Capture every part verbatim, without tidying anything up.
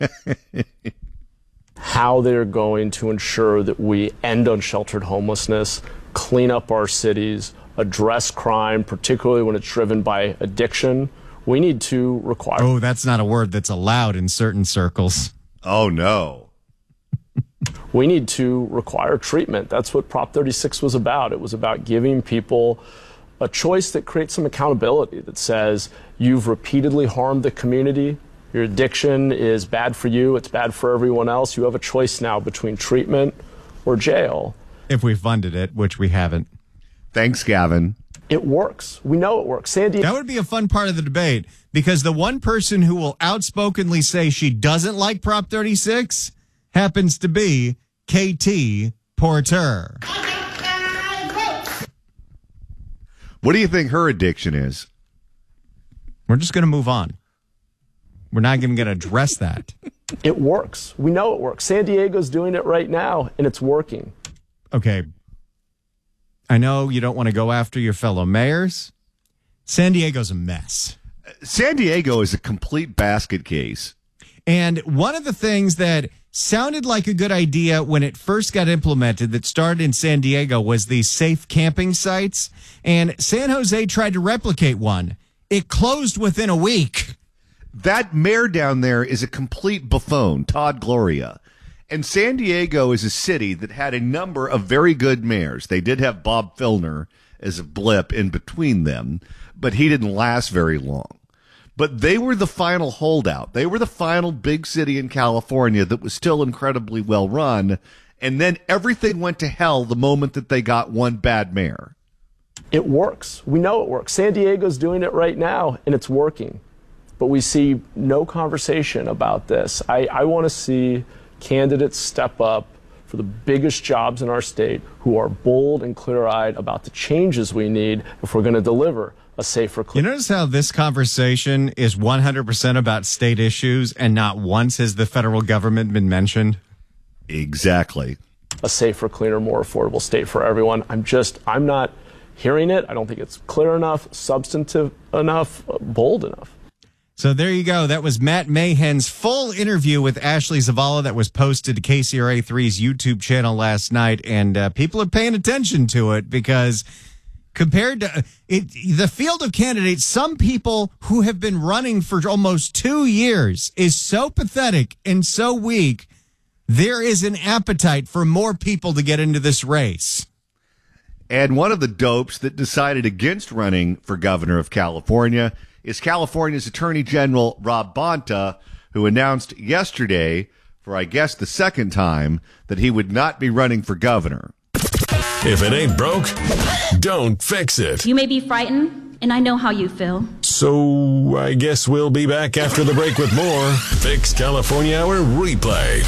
how they're going to ensure that we end unsheltered homelessness, clean up our cities, address crime, particularly when it's driven by addiction. We need to require... Oh, that's not a word that's allowed in certain circles. Oh, no. We need to require treatment. That's what Prop thirty-six was about. It was about giving people a choice that creates some accountability, that says you've repeatedly harmed the community, your addiction is bad for you, it's bad for everyone else. You have a choice now between treatment or jail. If we funded it, which we haven't. Thanks, Gavin. It works. We know it works. San Diego. That would be a fun part of the debate, because the one person who will outspokenly say she doesn't like Prop thirty-six happens to be K T Porter. What do you think her addiction is? We're just going to move on. We're not even going to address that. It works. We know it works. San Diego's doing it right now, and it's working. Okay. I know you don't want to go after your fellow mayors. San Diego's a mess. San Diego is a complete basket case. And one of the things that sounded like a good idea when it first got implemented that started in San Diego was these safe camping sites. And San Jose tried to replicate one. It closed within a week. That mayor down there is a complete buffoon, Todd Gloria. And San Diego is a city that had a number of very good mayors. They did have Bob Filner as a blip in between them, but he didn't last very long. But they were the final holdout. They were the final big city in California that was still incredibly well run. And then everything went to hell the moment that they got one bad mayor. It works. We know it works. San Diego's doing it right now, and it's working. But we see no conversation about this. I, I want to see candidates step up for the biggest jobs in our state who are bold and clear-eyed about the changes we need if we're going to deliver a safer, clean. You notice how this conversation is one hundred percent about state issues and not once has the federal government been mentioned? Exactly. A safer, cleaner, more affordable state for everyone. I'm just, I'm not hearing it. I don't think it's clear enough, substantive enough, bold enough. So there you go. That was Matt Mahan's full interview with Ashley Zavala that was posted to K C R A three's YouTube channel last night. And uh, people are paying attention to it because compared to uh, it, the field of candidates, some people who have been running for almost two years is so pathetic and so weak. There is an appetite for more people to get into this race. And one of the dopes that decided against running for governor of California is California's Attorney General Rob Bonta, who announced yesterday, for I guess the second time, that he would not be running for governor. If it ain't broke, don't fix it. You may be frightened, and I know how you feel. So I guess we'll be back after the break with more Fix California Hour replay.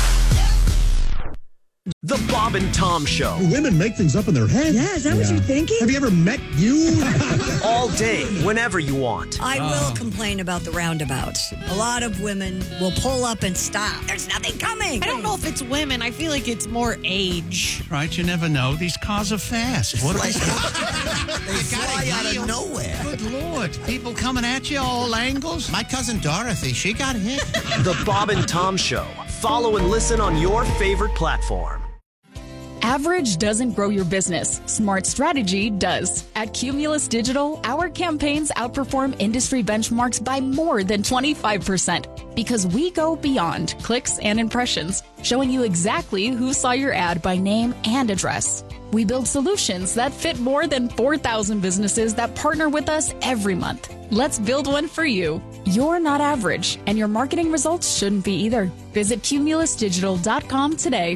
The Bob and Tom Show. Women make things up in their head. Yeah, is that yeah. what you're thinking? Have you ever met you? All day, whenever you want. I uh. will complain about the roundabouts. A lot of women will pull up and stop. There's nothing coming. I don't know if it's women. I feel like it's more age. Right, you never know. These cars are fast. What like, they fly out of nowhere. Good Lord. People coming at you all angles. My cousin Dorothy, she got hit. The Bob and Tom Show. Follow and listen on your favorite platform. Average doesn't grow your business. Smart strategy does. At Cumulus Digital, our campaigns outperform industry benchmarks by more than twenty-five percent because we go beyond clicks and impressions, showing you exactly who saw your ad by name and address. We build solutions that fit more than four thousand businesses that partner with us every month. Let's build one for you. You're not average, and your marketing results shouldn't be either. Visit cumulus digital dot com today.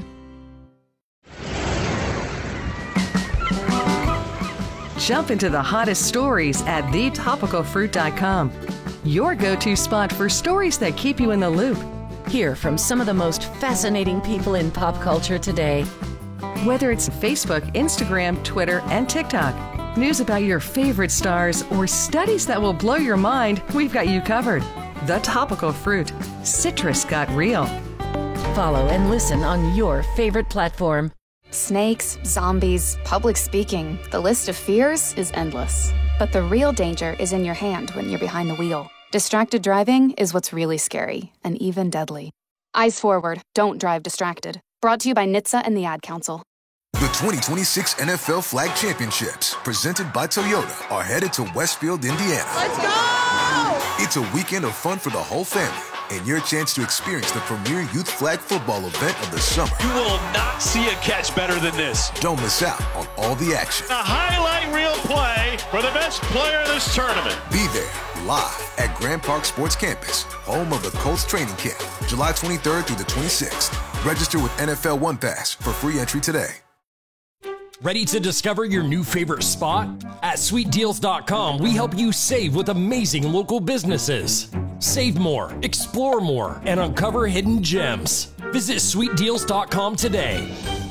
Jump into the hottest stories at the topical fruit dot com. Your go-to spot for stories that keep you in the loop. Hear from some of the most fascinating people in pop culture today. Whether it's Facebook, Instagram, Twitter, and TikTok, news about your favorite stars, or studies that will blow your mind, we've got you covered. The Topical Fruit. Citrus got real. Follow and listen on your favorite platform. Snakes, zombies, public speaking, the list of fears is endless. But the real danger is in your hand when you're behind the wheel. Distracted driving is what's really scary and even deadly. Eyes forward. Don't drive distracted. Brought to you by N H T S A and the Ad Council. The twenty twenty-six N F L Flag Championships, presented by Toyota, are headed to Westfield, Indiana. Let's go! It's a weekend of fun for the whole family, and your chance to experience the premier youth flag football event of the summer. You will not see a catch better than this. Don't miss out on all the action. A highlight reel play for the best player in this tournament. Be there, live at Grand Park Sports Campus, home of the Colts training camp, July twenty-third through the twenty-sixth. Register with N F L One Pass for free entry today. Ready to discover your new favorite spot? At sweet deals dot com, we help you save with amazing local businesses. Save more, explore more, and uncover hidden gems. Visit sweet deals dot com today.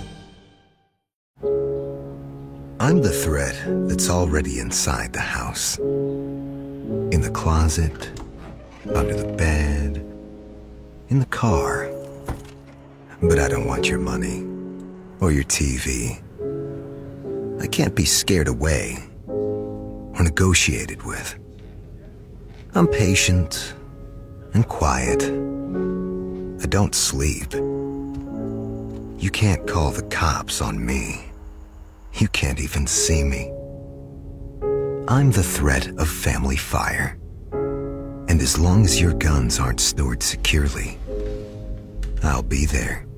I'm the thread that's already inside the house. In the closet, under the bed, in the car. But I don't want your money or your T V. I can't be scared away or negotiated with. I'm patient and quiet. I don't sleep. You can't call the cops on me. You can't even see me. I'm the threat of family fire. And as long as your guns aren't stored securely, I'll be there.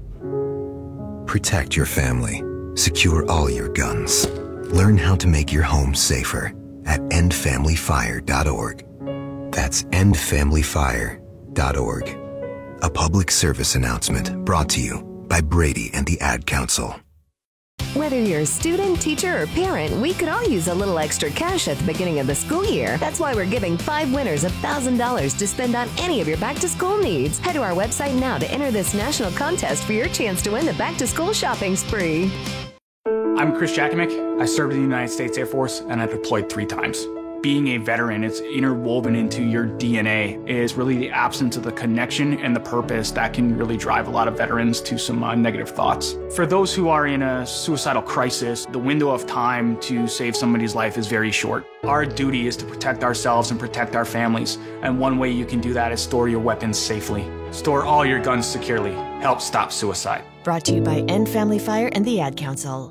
Protect your family. Secure all your guns. Learn how to make your home safer at end family fire dot org. That's end family fire dot org. A public service announcement brought to you by Brady and the Ad Council. Whether you're a student, teacher, or parent, we could all use a little extra cash at the beginning of the school year. That's why we're giving five winners one thousand dollars to spend on any of your back-to-school needs. Head to our website now to enter this national contest for your chance to win the back-to-school shopping spree. I'm Chris Jakovic. I served in the United States Air Force, and I deployed three times. Being a veteran, it's interwoven into your D N A. It is really the absence of the connection and the purpose that can really drive a lot of veterans to some uh, negative thoughts. For those who are in a suicidal crisis, the window of time to save somebody's life is very short. Our duty is to protect ourselves and protect our families, and one way you can do that is store your weapons safely. Store all your guns securely. Help stop suicide. Brought to you by End Family Fire and the Ad Council.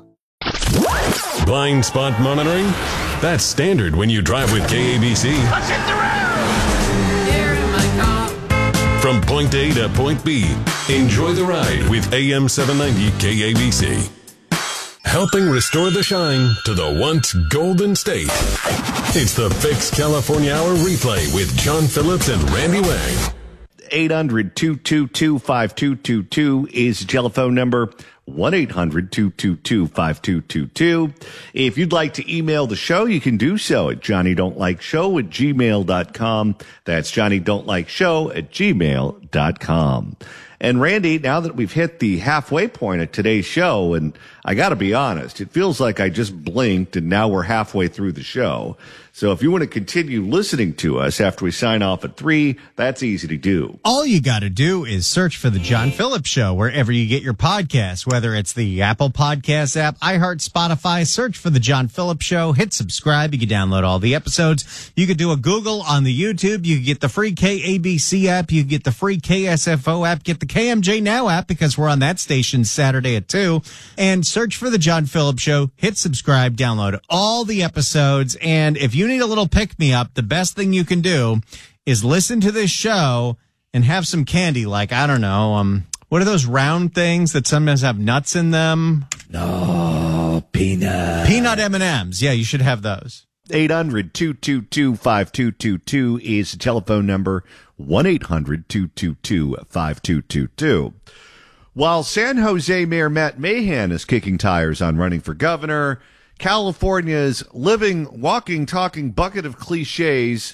Blind spot monitoring? That's standard when you drive with K A B C. Let's hit the road! Here in my car. From point A to point B, enjoy the ride with A M seven ninety K A B C. Helping restore the shine to the once golden state. It's the Fix California Hour replay with John Phillips and Randy Wang. eight hundred, two two two, five two two two is the telephone number. one eight hundred, two two two, five two two two. If you'd like to email the show, you can do so at johnny don't like show at gmail dot com. That's johnny don't like show at gmail dot com. And Randy, now that we've hit the halfway point of today's show, and I got to be honest, it feels like I just blinked and now we're halfway through the show. So if you want to continue listening to us after we sign off at three, that's easy to do. All you got to do is search for The John Phillips Show wherever you get your podcasts, whether it's the Apple Podcasts app, iHeart, Spotify. Search for The John Phillips Show. Hit subscribe. You can download all the episodes. You could do a Google on the YouTube. You can get the free K A B C app. You can get the free K S F O app. Get the K M J Now app because we're on that station Saturday at two. And search for The John Phillips Show. Hit subscribe. Download all the episodes. And if you need a little pick-me-up, the best thing you can do is listen to this show and have some candy, like, I don't know, um, what are those round things that sometimes have nuts in them? No, peanut. Peanut M and M's. Yeah, you should have those. eight hundred, two two two, five two two two is the telephone number. one eight hundred, two two two, five two two two. While San Jose Mayor Matt Mahan is kicking tires on running for governor, California's living, walking, talking bucket of cliches,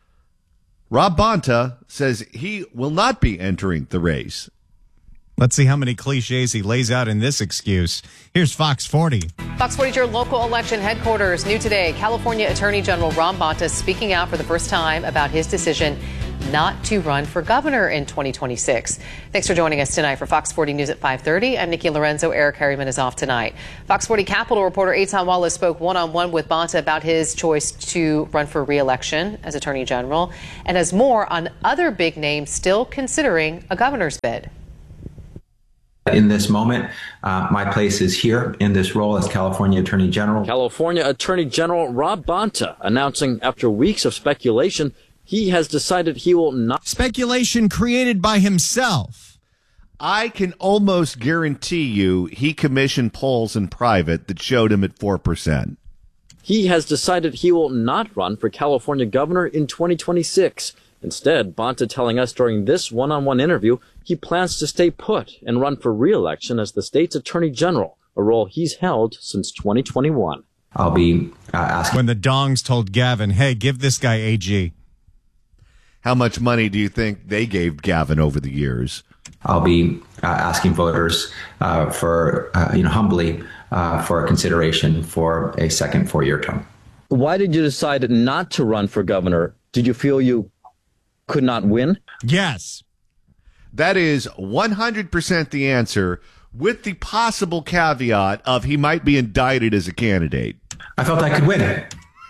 Rob Bonta says he will not be entering the race. Let's see how many cliches he lays out in this excuse. Here's Fox forty. Fox forty, your local election headquarters. New today, California Attorney General Ron Bonta speaking out for the first time about his decision not to run for governor in twenty twenty-six. Thanks for joining us tonight for Fox forty News at five thirty. I'm Nikki Lorenzo. Eric Harriman is off tonight. Fox forty Capitol reporter Eitan Wallace spoke one-on-one with Bonta about his choice to run for re-election as Attorney General and has more on other big names still considering a governor's bid. In this moment, uh, my place is here in this role as California Attorney General. California Attorney General Rob Bonta announcing after weeks of speculation he has decided he will not. Speculation created by himself. I can almost guarantee you he commissioned polls in private that showed him at four percent. He has decided he will not run for California governor in twenty twenty-six. Instead, Bonta telling us during this one-on-one interview he plans to stay put and run for re-election as the state's attorney general, a role he's held since twenty twenty-one. I'll be uh, asking. When the Dongs told Gavin, hey, give this guy A G. How much money do you think they gave Gavin over the years? I'll be uh, asking voters uh, for, uh, you know, humbly uh, for a consideration for a second four-year term. Why did you decide not to run for governor? Did you feel you could not win? Yes. That is one hundred percent the answer, with the possible caveat of he might be indicted as a candidate. I felt I could win it.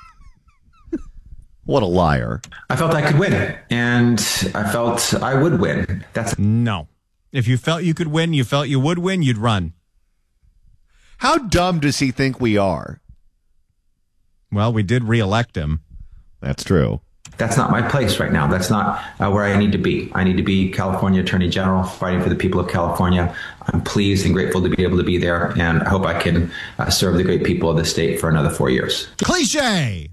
What a liar. I felt I could win it, and I felt I would win. That's no. If you felt you could win, you felt you would win, you'd run. How dumb does he think we are? Well, we did reelect him. That's true. That's not my place right now. That's not uh, where I need to be. I need to be California Attorney General, fighting for the people of California. I'm pleased and grateful to be able to be there, and I hope I can uh, serve the great people of the state for another four years. Cliche!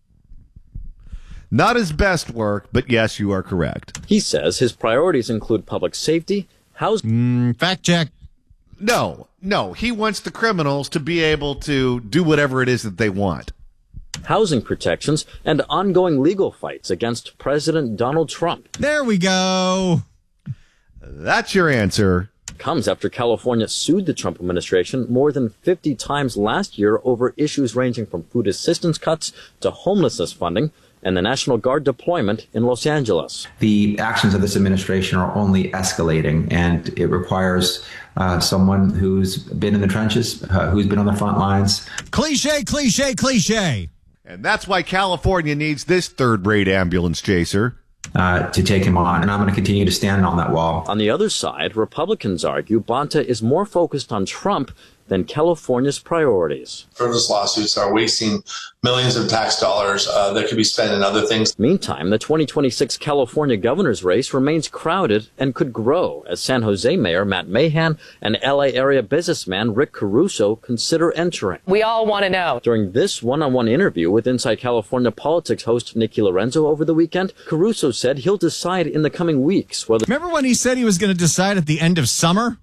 Not his best work, but yes, you are correct. He says his priorities include public safety, housing. Mm, fact check. No, no. He wants the criminals to be able to do whatever it is that they want. Housing protections, and ongoing legal fights against President Donald Trump. There we go. That's your answer. Comes after California sued the Trump administration more than fifty times last year over issues ranging from food assistance cuts to homelessness funding and the National Guard deployment in Los Angeles. The actions of this administration are only escalating, and it requires uh, someone who's been in the trenches, uh, who's been on the front lines. Cliche, cliche, cliche. And that's why California needs this third-rate ambulance chaser. Uh, to take him on, and I'm going to continue to stand on that wall. On the other side, Republicans argue Bonta is more focused on Trump than California's priorities. Frivolous lawsuits are wasting millions of tax dollars uh, that could be spent in other things. Meantime, the twenty twenty-six California governor's race remains crowded and could grow as San Jose Mayor Matt Mahan and L A area businessman Rick Caruso consider entering. We all want to know. During this one-on-one interview with Inside California Politics host Nikki Lorenzo over the weekend, Caruso said he'll decide in the coming weeks whether... Remember when he said he was going to decide at the end of summer?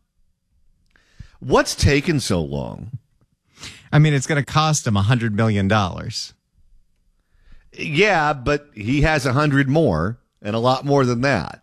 What's taken so long? I mean, it's going to cost him one hundred million dollars. Yeah, but he has one hundred more and a lot more than that.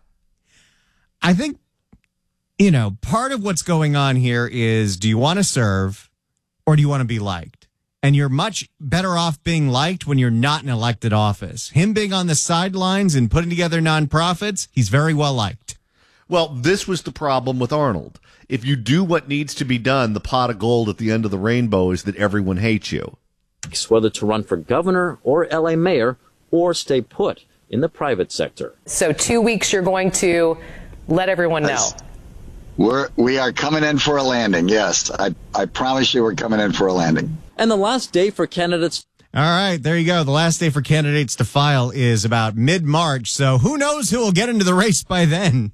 I think, you know, part of what's going on here is, do you want to serve or do you want to be liked? And you're much better off being liked when you're not in elected office. Him being on the sidelines and putting together nonprofits, he's very well liked. Well, this was the problem with Arnold. If you do what needs to be done, the pot of gold at the end of the rainbow is that everyone hates you. Whether to run for governor or L A mayor or stay put in the private sector. So two weeks you're going to let everyone know. We're, we are coming in for a landing, yes. I, I promise you we're coming in for a landing. And the last day for candidates. All right, there you go. The last day for candidates to file is about mid-March, so who knows who will get into the race by then.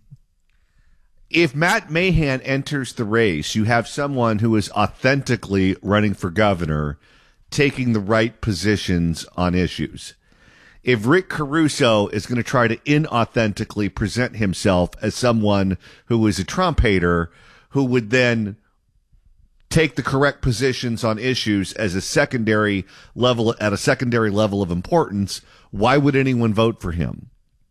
If Matt Mahan enters the race, you have someone who is authentically running for governor, taking the right positions on issues. If Rick Caruso is going to try to inauthentically present himself as someone who is a Trump hater, who would then take the correct positions on issues as a secondary level, at a secondary level of importance, why would anyone vote for him?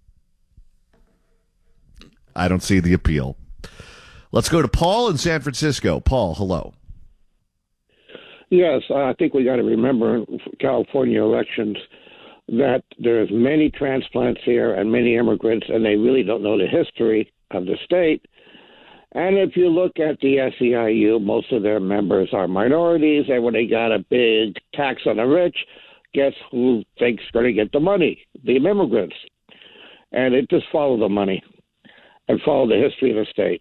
I don't see the appeal. Let's go to Paul in San Francisco. Paul, hello. Yes, I think we got to remember California elections. that there's many transplants here and many immigrants, and they really don't know the history of the state. And if you look at the S E I U, most of their members are minorities, and when they got a big tax on the rich, guess who thinks going to get the money? The immigrants. And it just follow the money and follow the history of the state.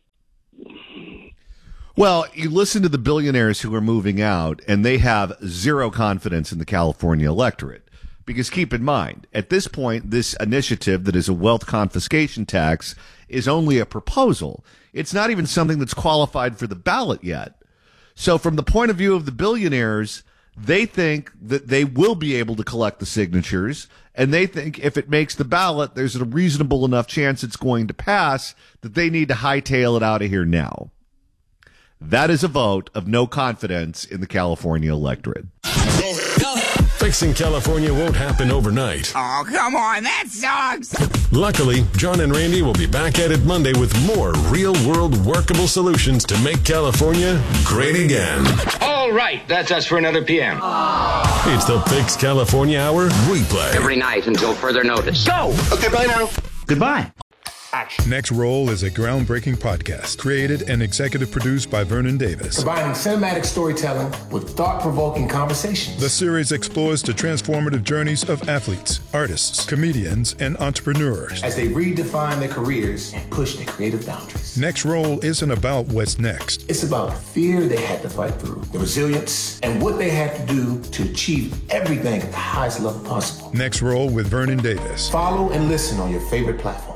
Well, you listen to the billionaires who are moving out, and they have zero confidence in the California electorate. Because keep in mind, at this point, this initiative that is a wealth confiscation tax is only a proposal. It's not even something that's qualified for the ballot yet. So from the point of view of the billionaires, they think that they will be able to collect the signatures, and they think if it makes the ballot, there's a reasonable enough chance it's going to pass that they need to hightail it out of here now. That is a vote of no confidence in the California electorate. Fixing California won't happen overnight. Oh, come on, that sucks. Luckily, John and Randy will be back at it Monday with more real-world workable solutions to make California great again. All right, that's us for another P M. It's the Fix California Hour replay. Every night until further notice. Go! Okay, bye now. Goodbye. Action. Next Roll is a groundbreaking podcast created and executive produced by Vernon Davis. Combining cinematic storytelling with thought-provoking conversations. The series explores the transformative journeys of athletes, artists, comedians, and entrepreneurs as they redefine their careers and push their creative boundaries. Next Roll isn't about what's next. It's about the fear they had to fight through, the resilience, and what they had to do to achieve everything at the highest level possible. Next Roll with Vernon Davis. Follow and listen on your favorite platform.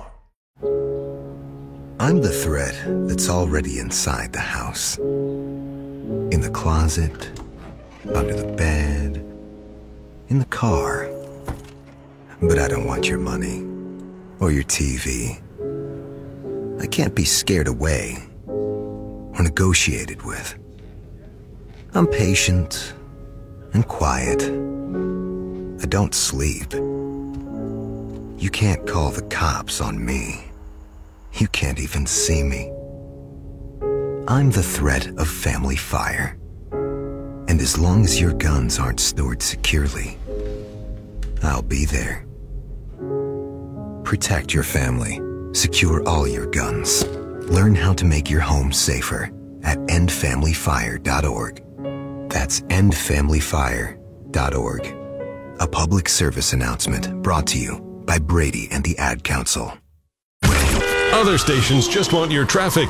I'm the threat that's already inside the house. In the closet, under the bed, in the car. But I don't want your money or your T V. I can't be scared away or negotiated with. I'm patient and quiet. I don't sleep. You can't call the cops on me. You can't even see me. I'm the threat of family fire. And as long as your guns aren't stored securely, I'll be there. Protect your family. Secure all your guns. Learn how to make your home safer at end family fire dot org. That's end family fire dot org. A public service announcement brought to you by Brady and the Ad Council. Other stations just want your traffic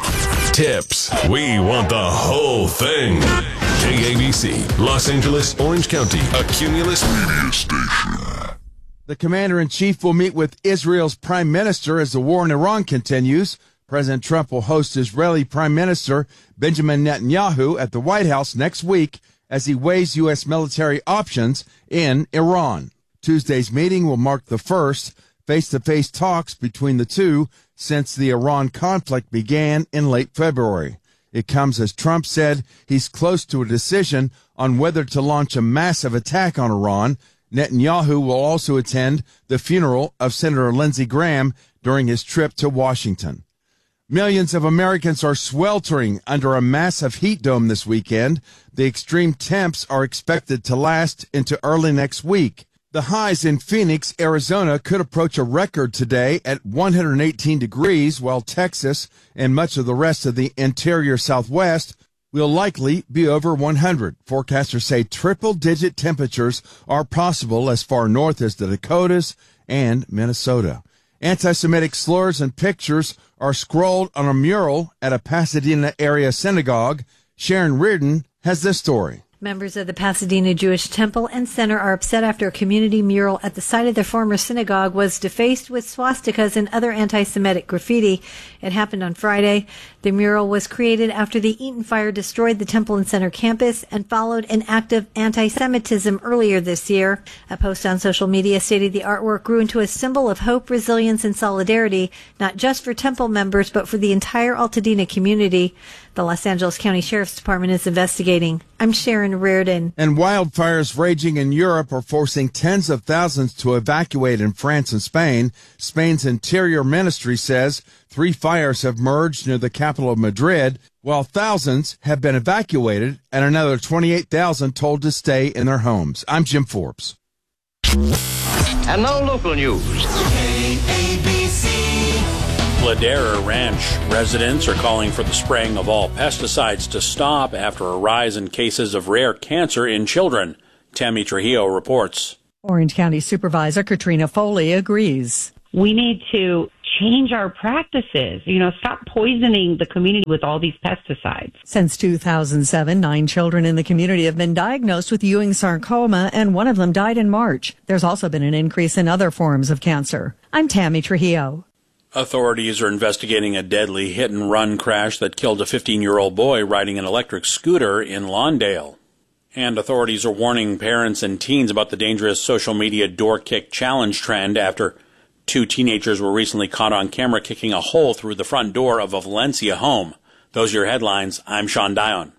tips. We want the whole thing. K A B C, Los Angeles, Orange County, a Cumulus media station. The commander-in-chief will meet with Israel's prime minister as the war in Iran continues. President Trump will host Israeli Prime Minister Benjamin Netanyahu at the White House next week as he weighs U S military options in Iran. Tuesday's meeting will mark the first face-to-face talks between the two since the Iran conflict began in late February. It comes as Trump said he's close to a decision on whether to launch a massive attack on Iran. Netanyahu will also attend the funeral of Senator Lindsey Graham during his trip to Washington. Millions of Americans are sweltering under a massive heat dome this weekend. The extreme temps are expected to last into early next week. The highs in Phoenix, Arizona could approach a record today at one hundred eighteen degrees, while Texas and much of the rest of the interior Southwest will likely be over one hundred. Forecasters say triple-digit temperatures are possible as far north as the Dakotas and Minnesota. Anti-Semitic slurs and pictures are scrawled on a mural at a Pasadena area synagogue. Sharon Reardon has this story. Members of the Pasadena Jewish Temple and Center are upset after a community mural at the site of their former synagogue was defaced with swastikas and other anti-Semitic graffiti. It happened on Friday. The mural was created after the Eaton fire destroyed the Temple and Center campus and followed an act of anti-Semitism earlier this year. A post on social media stated the artwork grew into a symbol of hope, resilience, and solidarity, not just for Temple members, but for the entire Altadena community. The Los Angeles County Sheriff's Department is investigating. I'm Sharon Reardon. And wildfires raging in Europe are forcing tens of thousands to evacuate in France and Spain. Spain's Interior Ministry says three fires have merged near the capital of Madrid, while thousands have been evacuated and another twenty-eight thousand told to stay in their homes. I'm Jim Forbes. And now local news. K A B C. Ladera Ranch residents are calling for the spraying of all pesticides to stop after a rise in cases of rare cancer in children. Tammy Trujillo reports. Orange County Supervisor Katrina Foley agrees. We need to change our practices, you know, stop poisoning the community with all these pesticides. Since two thousand seven, nine children in the community have been diagnosed with Ewing sarcoma, and one of them died in March. There's also been an increase in other forms of cancer. I'm Tammy Trujillo. Authorities are investigating a deadly hit-and-run crash that killed a fifteen-year-old boy riding an electric scooter in Lawndale. And authorities are warning parents and teens about the dangerous social media door kick challenge trend after two teenagers were recently caught on camera kicking a hole through the front door of a Valencia home. Those are your headlines. I'm Sean Dion.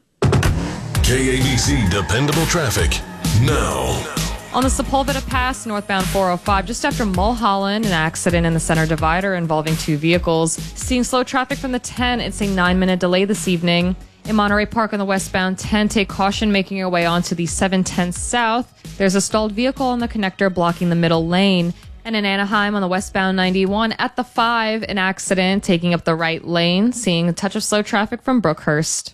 K A B C Dependable Traffic now. On the Sepulveda Pass, northbound four oh five, just after Mulholland, an accident in the center divider involving two vehicles. Seeing slow traffic from the ten, it's a nine-minute delay this evening. In Monterey Park on the westbound ten, take caution making your way onto the seven ten south. There's a stalled vehicle on the connector blocking the middle lane. And in Anaheim on the westbound ninety-one at the five, an accident taking up the right lane. Seeing a touch of slow traffic from Brookhurst.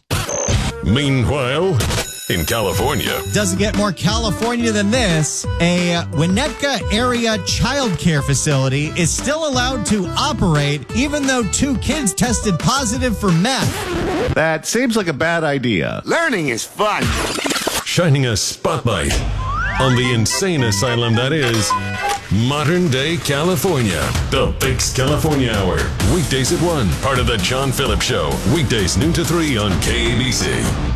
Meanwhile, in California. Doesn't get more California than this. A Winnetka area child care facility is still allowed to operate even though two kids tested positive for meth. That seems like a bad idea. Learning is fun. Shining a spotlight on the insane asylum that is modern day California. The Fix California Hour. Weekdays at one. Part of the John Phillips Show. Weekdays noon to three on K A B C.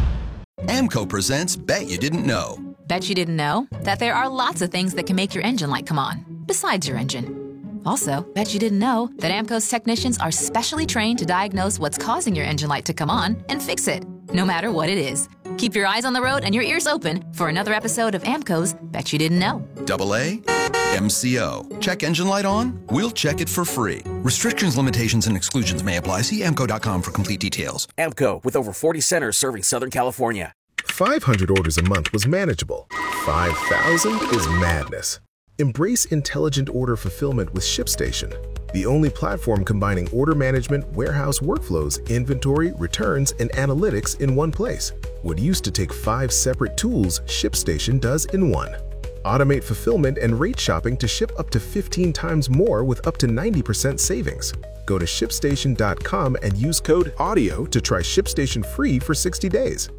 AMCO presents Bet You Didn't Know. Bet you didn't know that there are lots of things that can make your engine light come on, besides your engine. Also, bet you didn't know that AMCO's technicians are specially trained to diagnose what's causing your engine light to come on and fix it, no matter what it is. Keep your eyes on the road and your ears open for another episode of AMCO's Bet You Didn't Know. Double A, M C O. Check engine light on? We'll check it for free. Restrictions, limitations, and exclusions may apply. See amco dot com for complete details. AMCO, with over forty centers serving Southern California. five hundred orders a month was manageable. five thousand is madness. Embrace intelligent order fulfillment with ShipStation, the only platform combining order management, warehouse workflows, inventory, returns, and analytics in one place. What used to take five separate tools, ShipStation does in one. Automate fulfillment and rate shopping to ship up to fifteen times more with up to ninety percent savings. Go to ship station dot com and use code AUDIO to try ShipStation free for sixty days.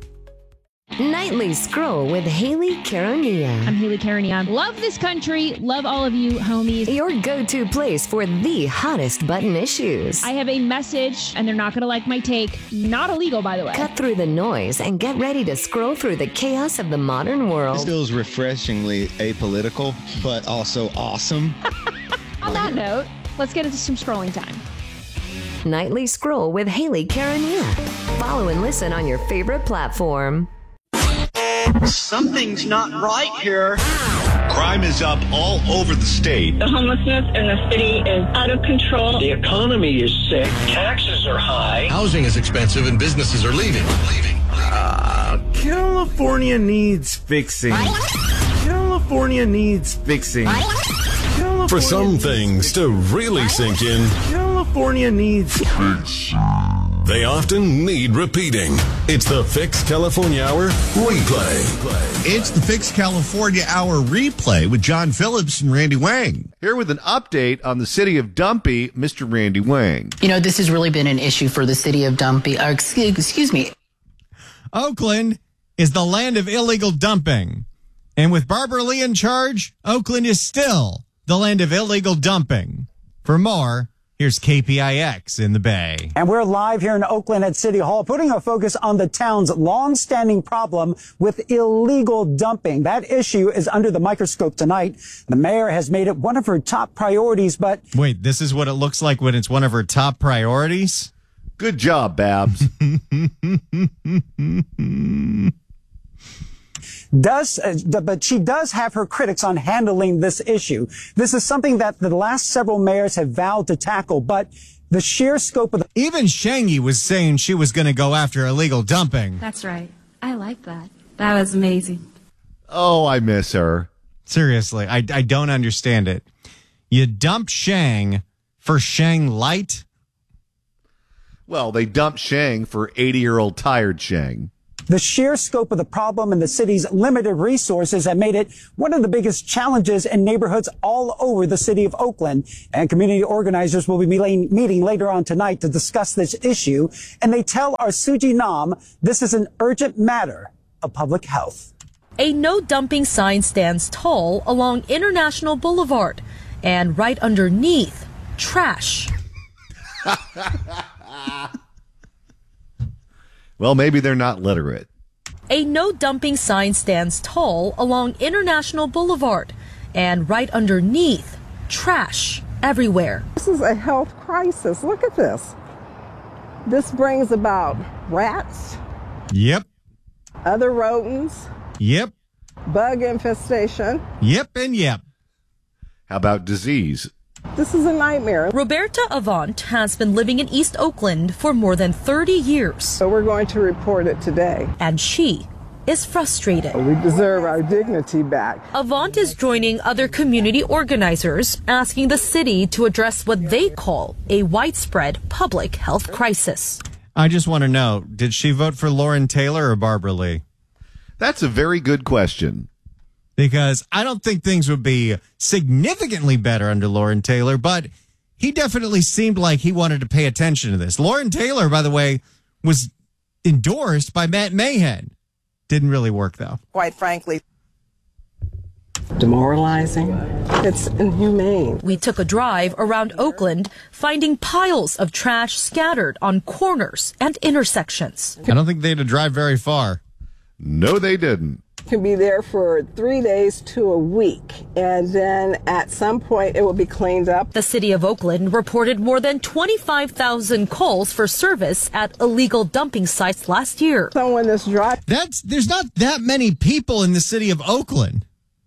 Nightly Scroll with Haley Caronia. I'm Haley Caronia. Love this country. Love all of you, homies. Your go-to place for the hottest button issues. I have a message, and they're not going to like my take. Not illegal, by the way. Cut through the noise and get ready to scroll through the chaos of the modern world. This feels refreshingly apolitical, but also awesome. On that note, let's get into some scrolling time. Nightly Scroll with Haley Caronia. Follow and listen on your favorite platform. Something's not right here. Crime is up all over the state. The homelessness in the city is out of control. The economy is sick. Taxes are high. Housing is expensive and businesses are leaving. Leaving. Uh, California needs fixing. California needs fixing. California For some things to really sink in, California needs fixing. They often need repeating. It's the Fix California Hour replay. It's the Fix California Hour replay with John Phillips and Randy Wang. Here with an update on the city of Dumpy, Mister Randy Wang. You know, this has really been an issue for the city of Dumpy. Or excuse, excuse me. Oakland is the land of illegal dumping. And with Barbara Lee in charge, Oakland is still the land of illegal dumping. For more, here's K P I X in the Bay. And we're live here in Oakland at City Hall, putting our focus on the town's long-standing problem with illegal dumping. That issue is under the microscope tonight. The mayor has made it one of her top priorities, but... Wait, this is what it looks like when it's one of her top priorities? Good job, Babs. Does, uh, but she does have her critics on handling this issue. This is something that the last several mayors have vowed to tackle, but the sheer scope of the... Even Shangy was saying she was going to go after illegal dumping. That's right. I like that. That was amazing. Oh, I miss her. Seriously, I, I don't understand it. You dump Shang for Shang Light? Well, they dumped Shang for eighty-year-old tired Shang. The sheer scope of the problem and the city's limited resources have made it one of the biggest challenges in neighborhoods all over the city of Oakland. And community organizers will be meeting later on tonight to discuss this issue. And they tell our Suji Nam this is an urgent matter of public health. A no dumping sign stands tall along International Boulevard and right underneath, trash. Well, maybe they're not literate. A no dumping sign stands tall along International Boulevard and right underneath, trash everywhere. This is a health crisis. Look at this. This brings about rats. Yep. Other rodents. Yep. Bug infestation. Yep and yep. How about disease? This is a nightmare. Roberta Avant has been living in East Oakland for more than thirty years. So we're going to report it today. And she is frustrated. We deserve our dignity back. Avant is joining other community organizers asking the city to address what they call a widespread public health crisis. I just want to know, did she vote for Lauren Taylor or Barbara Lee? That's a very good question. Because I don't think things would be significantly better under Lauren Taylor, but he definitely seemed like he wanted to pay attention to this. Lauren Taylor, by the way, was endorsed by Matt Mahan. Didn't really work, though. Quite frankly, demoralizing. It's inhumane. We took a drive around Oakland, finding piles of trash scattered on corners and intersections. I don't think they had to drive very far. No, they didn't. Can be there for three days to a week, and then at some point it will be cleaned up. The city of Oakland reported more than twenty-five thousand calls for service at illegal dumping sites last year. Someone that's dry. That's there's not that many people in the city of Oakland.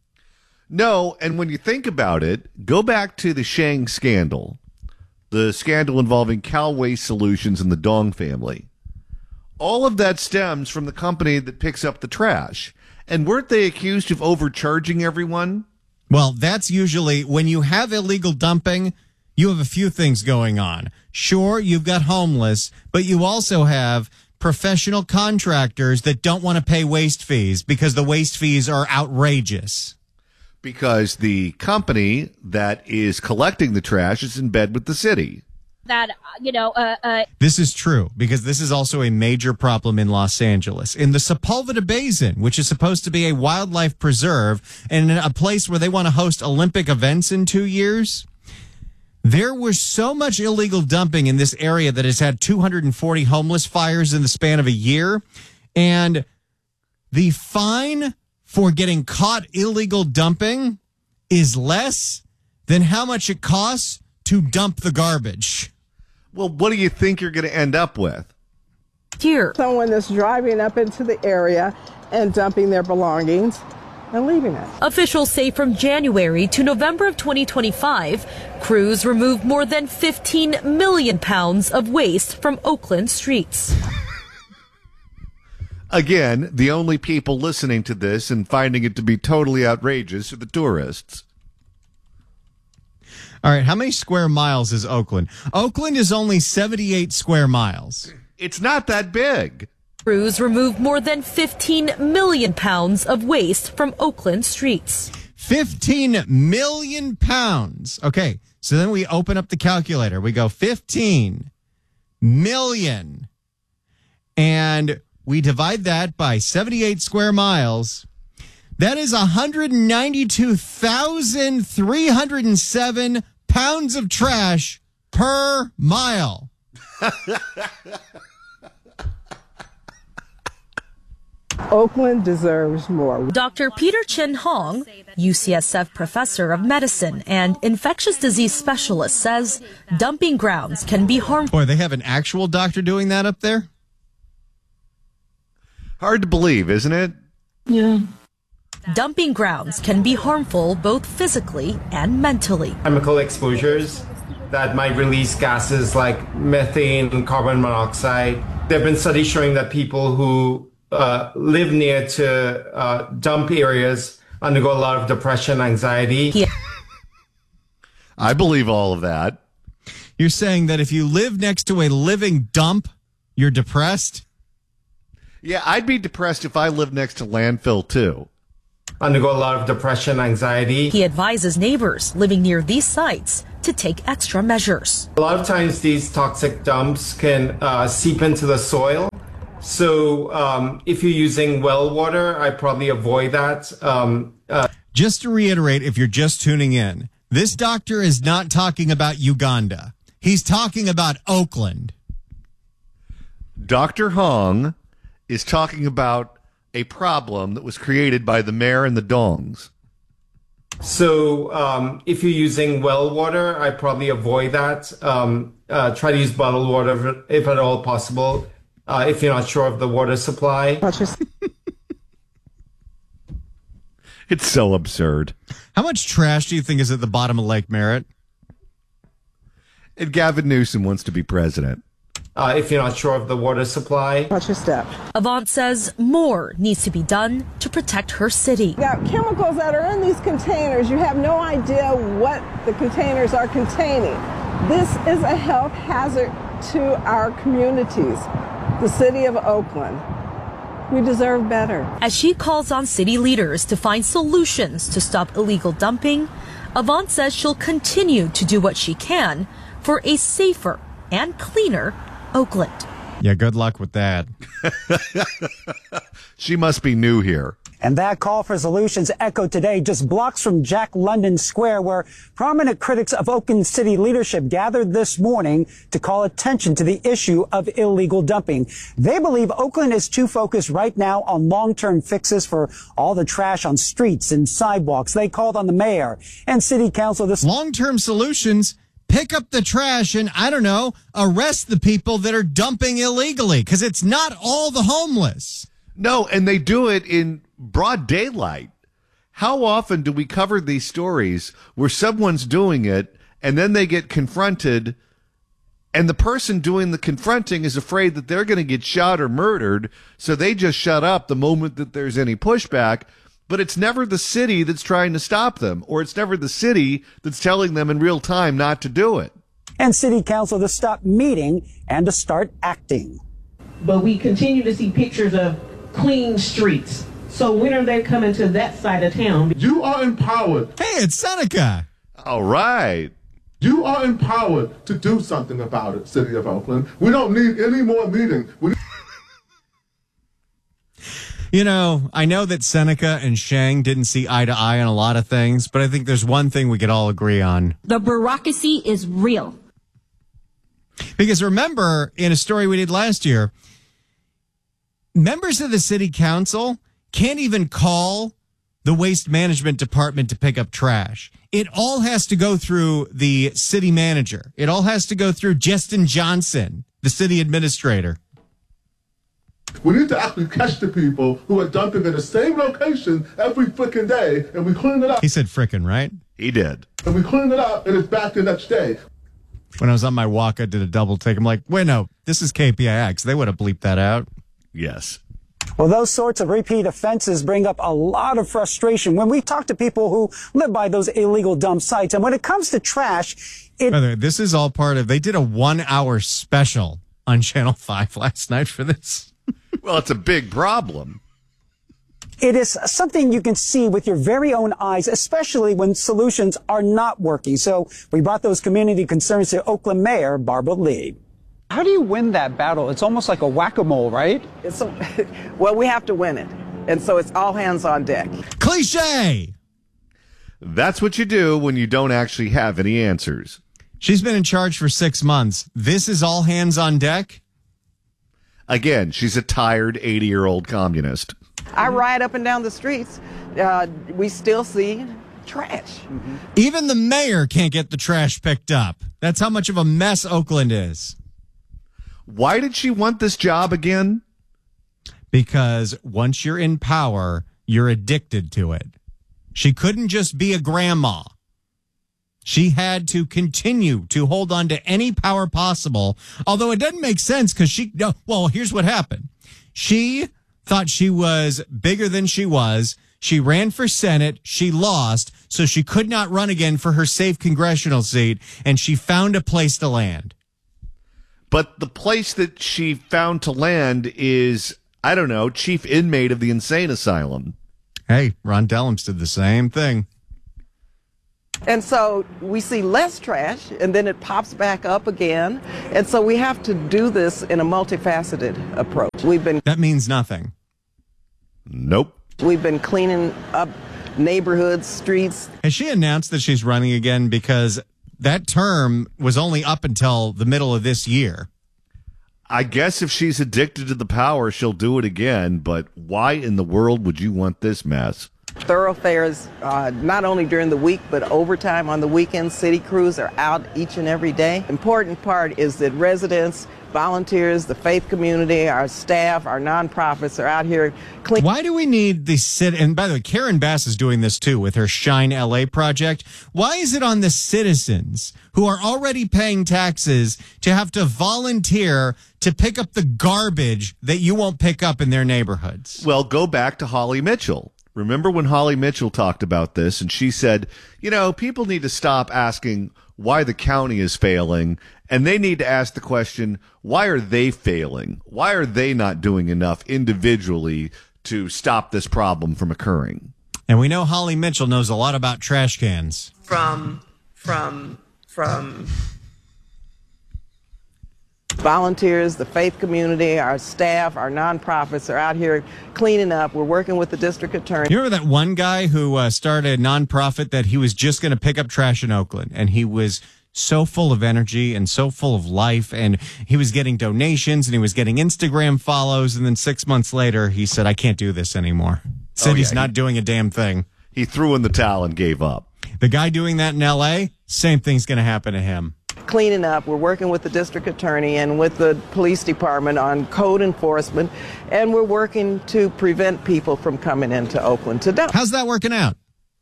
No, and when you think about it, go back to the Shang scandal, the scandal involving Cal Waste Solutions and the Dong family. All of that stems from the company that picks up the trash. And weren't they accused of overcharging everyone? Well, that's usually when you have illegal dumping, you have a few things going on. Sure, you've got homeless, but you also have professional contractors that don't want to pay waste fees because the waste fees are outrageous. Because the company that is collecting the trash is in bed with the city. That, you know, uh, uh, This is true because this is also a major problem in Los Angeles. In the Sepulveda Basin, which is supposed to be a wildlife preserve and a place where they want to host Olympic events in two years, there was so much illegal dumping in this area that has had two hundred forty homeless fires in the span of a year. And the fine for getting caught illegal dumping is less than how much it costs to dump the garbage. Well, what do you think you're going to end up with? Here. Someone that's driving up into the area and dumping their belongings and leaving it. Officials say from January to November of twenty twenty-five, crews removed more than fifteen million pounds of waste from Oakland streets. Again, the only people listening to this and finding it to be totally outrageous are the tourists. All right, how many square miles is Oakland? Oakland is only seventy-eight square miles. It's not that big. Crews removed more than fifteen million pounds of waste from Oakland streets. fifteen million pounds. Okay, so then we open up the calculator. We go fifteen million. And we divide that by seventy-eight square miles. That is one hundred ninety-two thousand three hundred seven pounds of trash per mile. Oakland deserves more. Doctor Peter Chin Hong, U C S F professor of medicine and infectious disease specialist, says dumping grounds can be harmful. Boy, they have an actual doctor doing that up there? Hard to believe, isn't it? Yeah. Dumping grounds can be harmful both physically and mentally. Chemical exposures that might release gases like methane and carbon monoxide. There have been studies showing that people who uh, live near to uh, dump areas undergo a lot of depression, anxiety. He- I believe all of that. You're saying that if you live next to a living dump, you're depressed? Yeah, I'd be depressed if I lived next to landfill, too. Undergo a lot of depression, anxiety. He advises neighbors living near these sites to take extra measures. A lot of times these toxic dumps can uh, seep into the soil. So um, if you're using well water, I probably avoid that. Um, uh, just to reiterate, if you're just tuning in, this doctor is not talking about Uganda. He's talking about Oakland. Doctor Hong is talking about a problem that was created by the mayor and the dongs. So um, if you're using well water, I probably avoid that. Um, uh, try to use bottled water if at all possible, uh, if you're not sure of the water supply. It's so absurd. How much trash do you think is at the bottom of Lake Merritt? And Gavin Newsom wants to be president. Uh, if you're not sure of the water supply. Watch your step. Avant says more needs to be done to protect her city. You got chemicals that are in these containers. You have no idea what the containers are containing. This is a health hazard to our communities, the city of Oakland. We deserve better. As she calls on city leaders to find solutions to stop illegal dumping, Avant says she'll continue to do what she can for a safer and cleaner Oakland. Yeah, good luck with that. She must be new here. And that call for solutions echoed today just blocks from Jack London Square, where prominent critics of Oakland City leadership gathered this morning to call attention to the issue of illegal dumping. They believe Oakland is too focused right now on long-term fixes for all the trash on streets and sidewalks. They called on the mayor and city council this long-term solutions. Pick up the trash and, I don't know, arrest the people that are dumping illegally, because it's not all the homeless. No, and they do it in broad daylight. How often do we cover these stories where someone's doing it and then they get confronted and the person doing the confronting is afraid that they're going to get shot or murdered, so they just shut up the moment that there's any pushback? But it's never the city that's trying to stop them, or it's never the city that's telling them in real time not to do it. And city council to stop meeting and to start acting. But we continue to see pictures of clean streets. So when are they coming to that side of town? You are empowered. Hey, it's Seneca. All right. You are empowered to do something about it, City of Oakland. We don't need any more meetings. We- You know, I know that Seneca and Shang didn't see eye to eye on a lot of things, but I think there's one thing we could all agree on. The bureaucracy is real. Because remember, in a story we did last year, members of the city council can't even call the waste management department to pick up trash. It all has to go through the city manager. It all has to go through Justin Johnson, the city administrator. We need to actually catch the people who are dumping in the same location every freaking day, and we clean it up. He said frickin', right? He did. And we clean it up, and it's back the next day. When I was on my walk, I did a double take. I'm like, wait, no, this is K P I X. They would have bleeped that out. Yes. Well, those sorts of repeat offenses bring up a lot of frustration when we talk to people who live by those illegal dump sites. And when it comes to trash, it... By the way, this is all part of, they did a one-hour special on Channel five last night for this. Well, it's a big problem. It is something you can see with your very own eyes, especially when solutions are not working. So we brought those community concerns to Oakland Mayor Barbara Lee. How do you win that battle? It's almost like a whack-a-mole, right? It's a, well, we have to win it. And so it's all hands on deck. Cliche! That's what you do when you don't actually have any answers. She's been in charge for six months. This is all hands on deck? Again, she's a tired eighty-year-old communist. I ride up and down the streets. Uh, we still see trash. Mm-hmm. Even the mayor can't get the trash picked up. That's how much of a mess Oakland is. Why did she want this job again? Because once you're in power, you're addicted to it. She couldn't just be a grandma. She had to continue to hold on to any power possible, although it doesn't make sense because she, no, well, here's what happened. She thought she was bigger than she was. She ran for Senate. She lost, so she could not run again for her safe congressional seat, and she found a place to land. But the place that she found to land is, I don't know, chief inmate of the insane asylum. Hey, Ron Dellums did the same thing. And so we see less trash, and then it pops back up again. And so we have to do this in a multifaceted approach. We've been That means nothing. Nope. We've been cleaning up neighborhoods, streets. Has she announced that she's running again? Because that term was only up until the middle of this year. I guess if she's addicted to the power, she'll do it again. But why in the world would you want this mess? Thoroughfares, uh, not only during the week, but overtime on the weekends. City crews are out each and every day. Important part is that residents, volunteers, the faith community, our staff, our nonprofits are out here cleaning. Why do we need the cit? And by the way, Karen Bass is doing this too with her Shine L A project. Why is it on the citizens who are already paying taxes to have to volunteer to pick up the garbage that you won't pick up in their neighborhoods? Well, go back to Holly Mitchell. Remember when Holly Mitchell talked about this and she said, you know, people need to stop asking why the county is failing, and they need to ask the question, why are they failing? Why are they not doing enough individually to stop this problem from occurring? And we know Holly Mitchell knows a lot about trash cans. From, from, from... Volunteers, the faith community, our staff, our nonprofits are out here cleaning up. We're working with the district attorney. You remember that one guy who uh, started a nonprofit that he was just going to pick up trash in Oakland, and he was so full of energy and so full of life, and he was getting donations and he was getting Instagram follows, and then six months later he said, I can't do this anymore. Said oh, yeah, he's not he, doing a damn thing. He threw in the towel and gave up. The guy doing that in L A, same thing's going to happen to him. Cleaning up. We're working with the district attorney and with the police department on code enforcement, and we're working to prevent people from coming into Oakland to dump. How's that working out?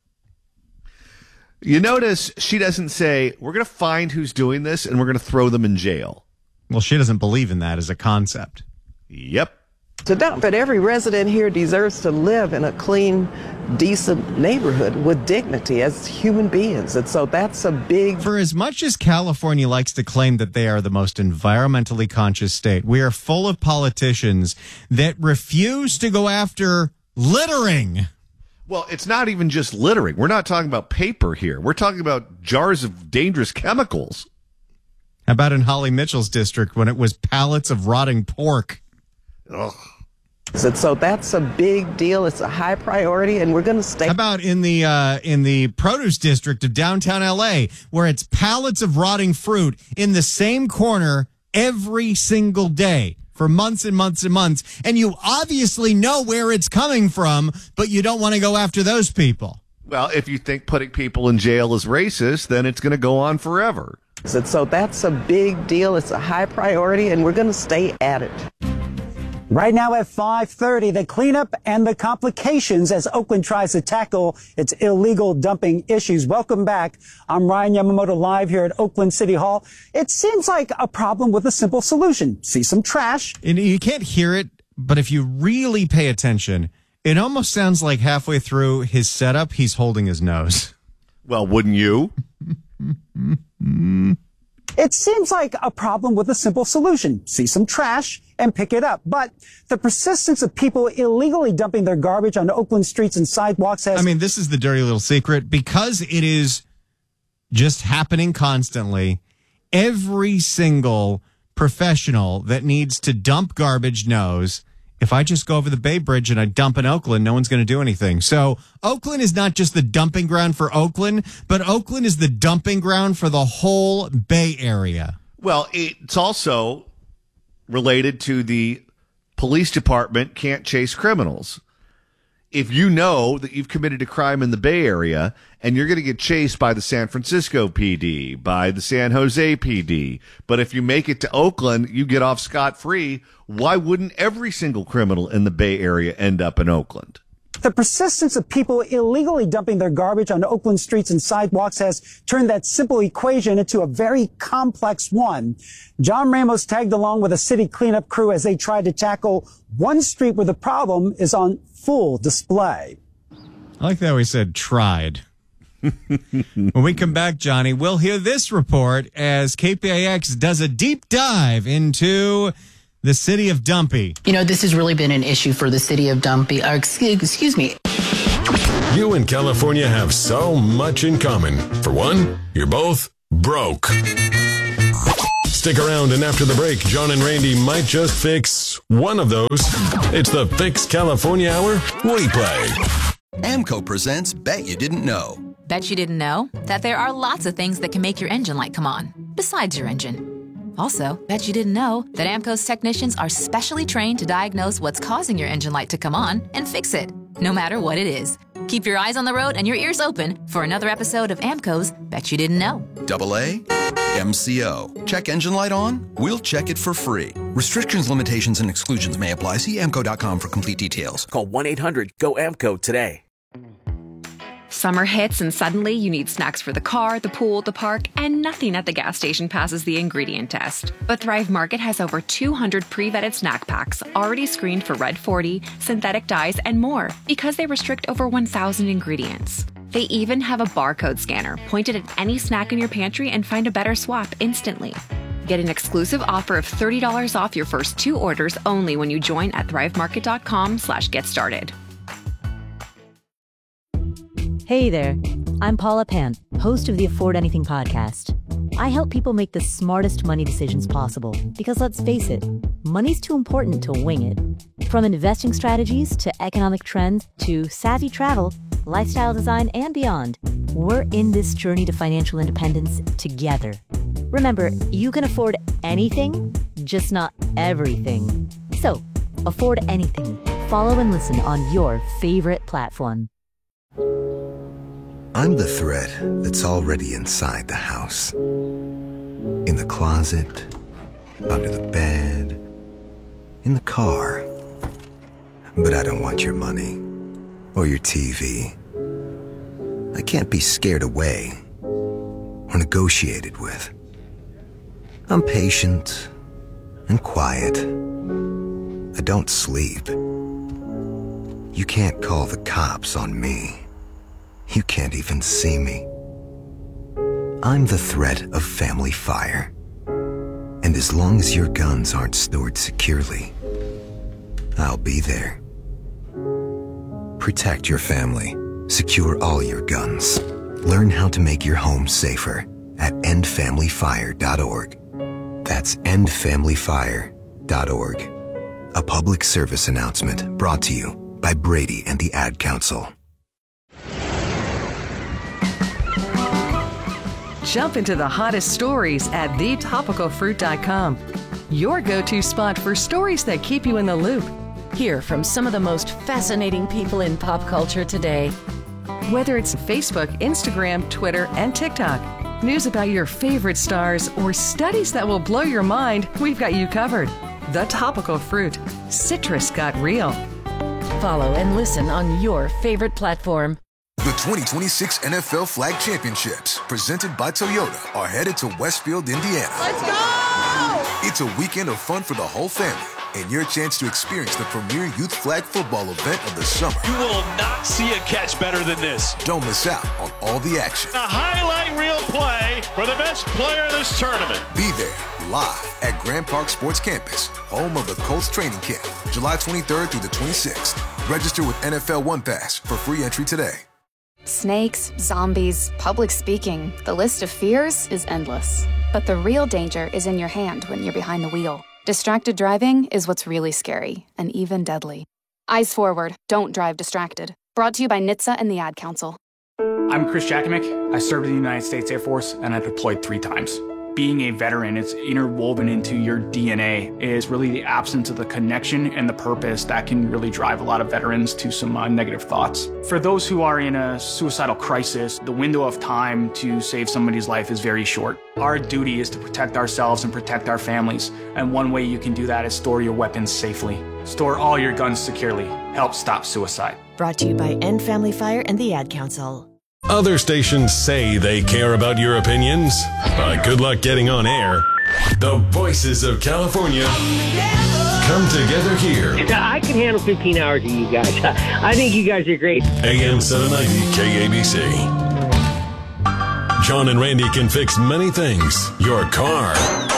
You notice she doesn't say, we're going to find who's doing this and we're going to throw them in jail. Well, she doesn't believe in that as a concept. Yep. To dump. But every resident here deserves to live in a clean, decent neighborhood with dignity as human beings. And so that's a big... For as much as California likes to claim that they are the most environmentally conscious state, we are full of politicians that refuse to go after littering. Well, it's not even just littering. We're not talking about paper here. We're talking about jars of dangerous chemicals. How about in Holly Mitchell's district when it was pallets of rotting pork? Ugh. So that's a big deal. It's a high priority, and we're going to stay. How about in the uh, in the produce district of downtown L A, where it's pallets of rotting fruit in the same corner every single day for months and months and months, and you obviously know where it's coming from, but you don't want to go after those people. Well, if you think putting people in jail is racist, then it's going to go on forever. So that's a big deal. It's a high priority, and we're going to stay at it. Right now at five thirty, the cleanup and the complications as Oakland tries to tackle its illegal dumping issues. Welcome back. I'm Ryan Yamamoto live here at Oakland City Hall. It seems like a problem with a simple solution. See some trash. And you can't hear it, but if you really pay attention, it almost sounds like halfway through his setup, he's holding his nose. Well, wouldn't you? It seems like a problem with a simple solution. See some trash and pick it up. But the persistence of people illegally dumping their garbage on Oakland streets and sidewalks has... I mean, this is the dirty little secret. Because it is just happening constantly, every single professional that needs to dump garbage knows, if I just go over the Bay Bridge and I dump in Oakland, no one's going to do anything. So Oakland is not just the dumping ground for Oakland, but Oakland is the dumping ground for the whole Bay Area. Well, it's also related to the police department can't chase criminals. If you know that you've committed a crime in the Bay Area and you're going to get chased by the San Francisco P D, by the San Jose P D, but if you make it to Oakland, you get off scot-free, why wouldn't every single criminal in the Bay Area end up in Oakland? The persistence of people illegally dumping their garbage on Oakland streets and sidewalks has turned that simple equation into a very complex one. John Ramos tagged along with a city cleanup crew as they tried to tackle one street where the problem is on full display. I like that we said tried. When we come back, Johnny, we'll hear this report as K P I X does a deep dive into the city of Dumpy. You know, this has really been an issue for the city of Dumpy. Uh, excuse, excuse me. You and California have so much in common. For one, you're both broke. Stick around, and after the break, John and Randy might just fix one of those. It's the Fix California Hour replay. AMCO presents Bet You Didn't Know. Bet you didn't know that there are lots of things that can make your engine light come on, besides your engine. Also, bet you didn't know that AMCO's technicians are specially trained to diagnose what's causing your engine light to come on and fix it, no matter what it is. Keep your eyes on the road and your ears open for another episode of AMCO's Bet You Didn't Know. Double A, M C O. Check engine light on? We'll check it for free. Restrictions, limitations, and exclusions may apply. See A M C O dot com for complete details. Call one eight hundred G O A M C O today. Summer hits and suddenly you need snacks for the car, the pool, the park, and nothing at the gas station passes the ingredient test. But Thrive Market has over two hundred pre-vetted snack packs already screened for Red forty, synthetic dyes, and more because they restrict over one thousand ingredients. They even have a barcode scanner pointed at any snack in your pantry and find a better swap instantly. Get an exclusive offer of thirty dollars off your first two orders only when you join at thrivemarket.com slash get started. Hey there, I'm Paula Pant, host of the Afford Anything podcast. I help people make the smartest money decisions possible because let's face it, money's too important to wing it. From investing strategies to economic trends to savvy travel, lifestyle design, and beyond, we're in this journey to financial independence together. Remember, you can afford anything, just not everything. So, afford anything. Follow and listen on your favorite platform. I'm the thread that's already inside the house. In the closet, under the bed, in the car. But I don't want your money or your T V. I can't be scared away or negotiated with. I'm patient and quiet. I don't sleep. You can't call the cops on me. You can't even see me. I'm the threat of family fire. And as long as your guns aren't stored securely, I'll be there. Protect your family. Secure all your guns. Learn how to make your home safer at end family fire dot org. That's end family fire dot org. A public service announcement brought to you by Brady and the Ad Council. Jump into the hottest stories at the topical fruit dot com. Your go-to spot for stories that keep you in the loop. Hear from some of the most fascinating people in pop culture today. Whether it's Facebook, Instagram, Twitter, and TikTok, news about your favorite stars, or studies that will blow your mind, we've got you covered. The Topical Fruit. Citrus got real. Follow and listen on your favorite platform. The twenty twenty-six N F L Flag Championships, presented by Toyota, are headed to Westfield, Indiana. Let's go! It's a weekend of fun for the whole family and your chance to experience the premier youth flag football event of the summer. You will not see a catch better than this. Don't miss out on all the action. A highlight reel play for the best player in this tournament. Be there, live at Grand Park Sports Campus, home of the Colts training camp, July twenty-third through the twenty-sixth. Register with N F L One Pass for free entry today. Snakes, zombies, public speaking, the list of fears is endless. But the real danger is in your hand when you're behind the wheel. Distracted driving is what's really scary and even deadly. Eyes forward, don't drive distracted. Brought to you by N H T S A and the Ad Council. I'm Chris Jakimick. I served in the United States Air Force and I deployed three times. Being a veteran, it's interwoven into your D N A, is really the absence of the connection and the purpose that can really drive a lot of veterans to some uh, negative thoughts. For those who are in a suicidal crisis, the window of time to save somebody's life is very short. Our duty is to protect ourselves and protect our families, and one way you can do that is store your weapons safely. Store all your guns securely. Help stop suicide. Brought to you by End Family Fire and the Ad Council. Other stations say they care about your opinions, but good luck getting on air. The voices of California come together here. I can handle fifteen hours of you guys. I think you guys are great. A M seven ninety K A B C. John and Randy can fix many things. Your car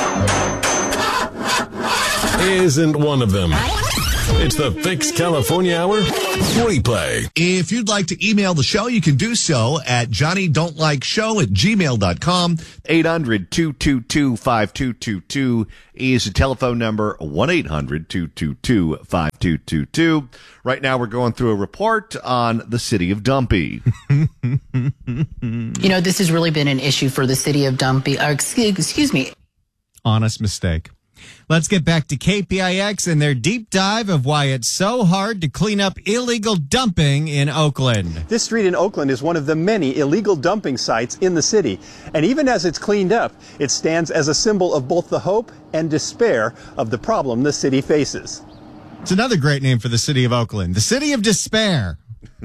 isn't one of them. It's the Fix California Hour replay. If you'd like to email the show, you can do so at johnny don't like show at gmail dot com. eight hundred, two two two, five two two two is the telephone number, one eight hundred, two two two, five two two two. Right now we're going through a report on the city of Dumpy. You know, this has really been an issue for the city of Dumpy. Or, excuse, excuse me. Honest mistake. Let's get back to K P I X and their deep dive of why it's so hard to clean up illegal dumping in Oakland. This street in Oakland is one of the many illegal dumping sites in the city. And even as it's cleaned up, it stands as a symbol of both the hope and despair of the problem the city faces. It's another great name for the city of Oakland, the city of despair.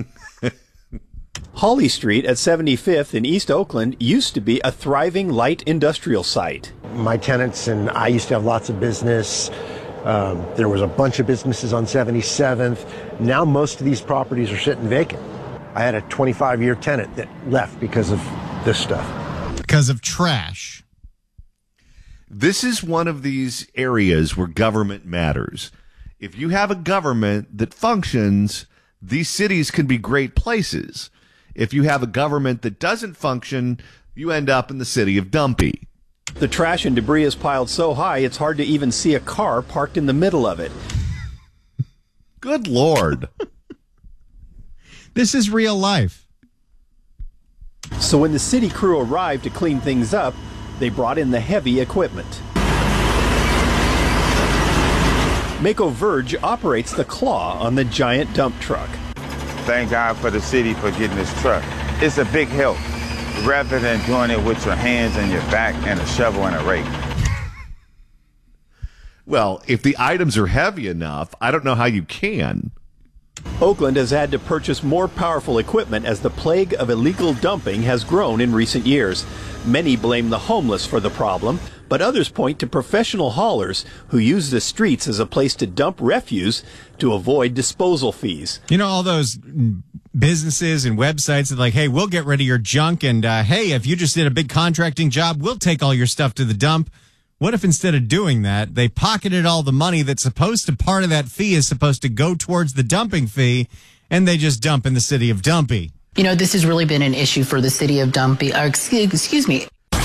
Holly Street at seventy-fifth in East Oakland used to be a thriving light industrial site. My tenants and I used to have lots of business. Um, there was a bunch of businesses on seventy-seventh. Now most of these properties are sitting vacant. I had a twenty-five year tenant that left because of this stuff. Because of trash. This is one of these areas where government matters. If you have a government that functions, these cities can be great places. If you have a government that doesn't function, you end up in the city of Dumpy. The trash and debris is piled so high, it's hard to even see a car parked in the middle of it. Good Lord. This is real life. So when the city crew arrived to clean things up, they brought in the heavy equipment. Mako Verge operates the claw on the giant dump truck. Thank God for the city for getting this truck. It's a big help, rather than doing it with your hands and your back and a shovel and a rake. Well, if the items are heavy enough, I don't know how you can. Oakland has had to purchase more powerful equipment as the plague of illegal dumping has grown in recent years. Many blame the homeless for the problem, but others point to professional haulers who use the streets as a place to dump refuse to avoid disposal fees. You know, all those businesses and websites that like, hey, we'll get rid of your junk, and uh, hey, if you just did a big contracting job, we'll take all your stuff to the dump. What if instead of doing that, they pocketed all the money that's supposed to, part of that fee is supposed to go towards the dumping fee, and they just dump in the city of Dumpy? You know, this has really been an issue for the city of Dumpy. Or, excuse, excuse me.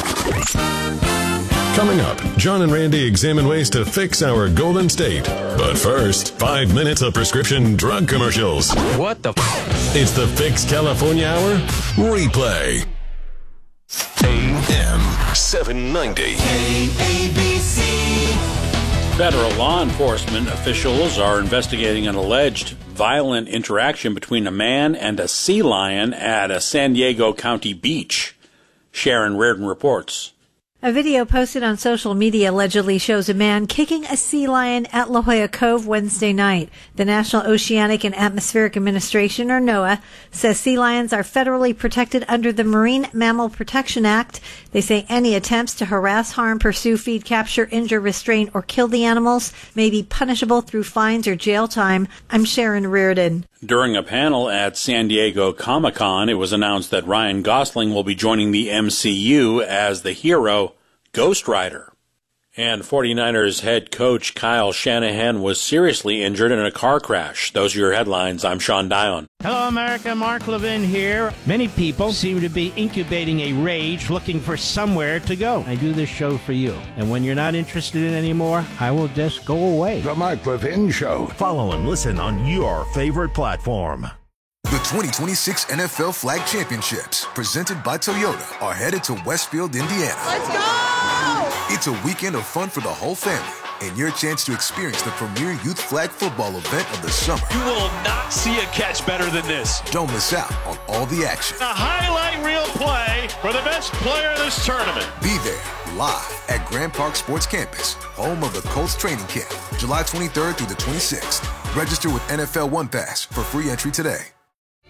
Coming up, John and Randy examine ways to fix our Golden State. But first, five minutes of prescription drug commercials. What the f? It's the Fix California Hour replay. A M seven ninety. K A B C. Federal law enforcement officials are investigating an alleged violent interaction between a man and a sea lion at a San Diego County beach. Sharon Reardon reports. A video posted on social media allegedly shows a man kicking a sea lion at La Jolla Cove Wednesday night. The National Oceanic and Atmospheric Administration, or NOAA, says sea lions are federally protected under the Marine Mammal Protection Act. They say any attempts to harass, harm, pursue, feed, capture, injure, restrain, or kill the animals may be punishable through fines or jail time. I'm Sharon Reardon. During a panel at San Diego Comic-Con, it was announced that Ryan Gosling will be joining the M C U as the hero Ghost Rider. And forty-niners head coach Kyle Shanahan was seriously injured in a car crash. Those are your headlines. I'm Sean Dion. Hello, America. Mark Levin here. Many people seem to be incubating a rage looking for somewhere to go. I do this show for you. And when you're not interested in it anymore, I will just go away. The Mark Levin Show. Follow and listen on your favorite platform. The twenty twenty-six N F L Flag Championships, presented by Toyota, are headed to Westfield, Indiana. Let's go! It's a weekend of fun for the whole family, and your chance to experience the premier youth flag football event of the summer. You will not see a catch better than this. Don't miss out on all the action. A highlight reel play for the best player in this tournament. Be there live at Grand Park Sports Campus, home of the Colts training camp, July twenty-third through the twenty-sixth. Register with N F L One Pass for free entry today.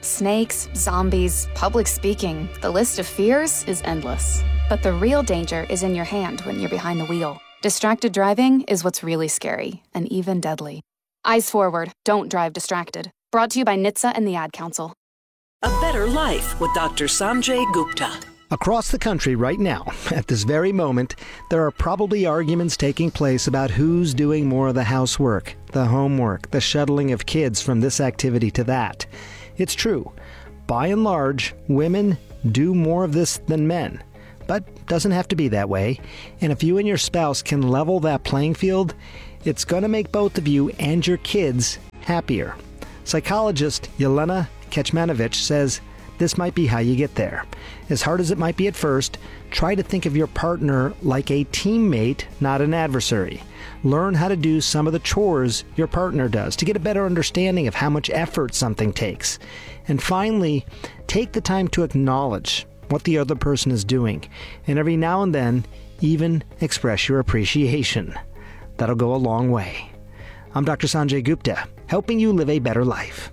Snakes, zombies, public speaking, the list of fears is endless. But the real danger is in your hand when you're behind the wheel. Distracted driving is what's really scary and even deadly. Eyes forward, don't drive distracted. Brought to you by N H T S A and the Ad Council. A better life with Doctor Sanjay Gupta. Across the country right now, at this very moment, there are probably arguments taking place about who's doing more of the housework, the homework, the shuttling of kids from this activity to that. It's true. By and large, women do more of this than men. But doesn't have to be that way. And if you and your spouse can level that playing field, it's going to make both of you and your kids happier. Psychologist Yelena Kecmanovic says this might be how you get there. As hard as it might be at first, try to think of your partner like a teammate, not an adversary. Learn how to do some of the chores your partner does to get a better understanding of how much effort something takes. And finally, take the time to acknowledge what the other person is doing, and every now and then, even express your appreciation. That'll go a long way. I'm Doctor Sanjay Gupta, helping you live a better life.